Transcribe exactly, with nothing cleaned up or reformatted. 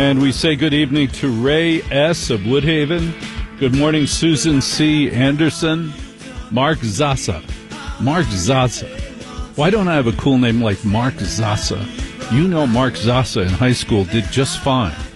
And we say good evening to Ray S. of Woodhaven. Good morning, Susan C. Anderson. Mark Zassa. Mark Zassa. Why don't I have a cool name like Mark Zassa? You know Mark Zassa in high school did just fine.